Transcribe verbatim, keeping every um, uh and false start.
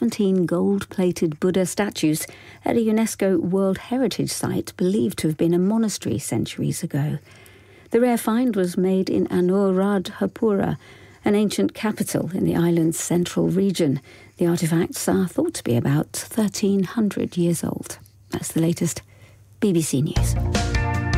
seventeen gold-plated Buddha statues at a UNESCO World Heritage Site believed to have been a monastery centuries ago. The rare find was made in Anuradhapura, an ancient capital in the island's central region. The artefacts are thought to be about thirteen hundred years old. That's the latest B B C News.